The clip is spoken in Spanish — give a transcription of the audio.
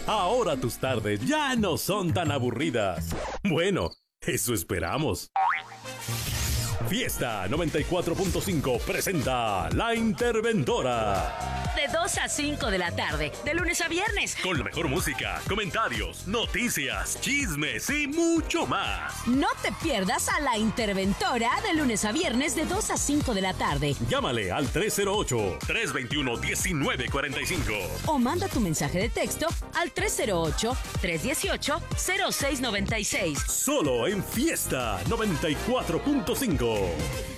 Ahora tus tardes ya no son tan aburridas. Bueno, eso esperamos. Fiesta 94.5 presenta La Interventora. De 2 a 5 de la tarde, de lunes a viernes. Con la mejor música, comentarios, noticias, chismes y mucho más. No te pierdas a La Interventora de lunes a viernes de 2 a 5 de la tarde. Llámale al 308-321-1945. O manda tu mensaje de texto al 308-318-0696. Solo en Fiesta 94.5.